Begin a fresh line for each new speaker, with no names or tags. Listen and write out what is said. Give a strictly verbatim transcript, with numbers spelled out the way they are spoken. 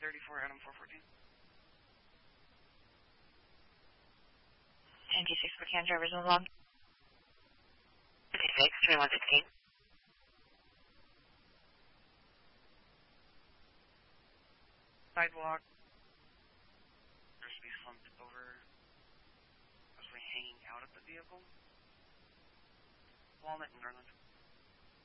thirty-four, Adam four fourteen.
ten T six for can drivers on log.
fifty-six, twenty-one sixteen.
Sidewalk. Appears to be slumped over, possibly hanging out of the vehicle. Walnut and Garland.